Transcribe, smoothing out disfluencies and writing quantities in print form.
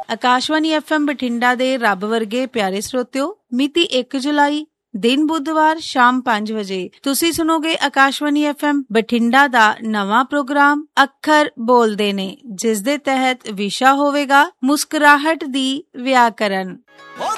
Akashvani FM Bathinda ਦੇ ਰੱਬ ਵਰਗੇ ਪਿਆਰੇ ਸਰੋਤਿਓ, ਮਿਤੀ 1 ਜੁਲਾਈ ਦਿਨ ਬੁੱਧਵਾਰ ਸ਼ਾਮ 5 ਵਜੇ ਤੁਸੀਂ ਸੁਣੋਗੇ ਆਕਾਸ਼ਵਾਣੀ FM ਬਠਿੰਡਾ ਦਾ ਨਵਾਂ ਪ੍ਰੋਗਰਾਮ ਅੱਖਰ ਬੋਲਦੇ ਨੇ, ਜਿਸ ਦੇ ਤਹਿਤ ਵਿਸ਼ਾ ਹੋਵੇਗਾ ਮੁਸਕਰਾਹਟ ਦੀ ਵਿਆਕਰਨ।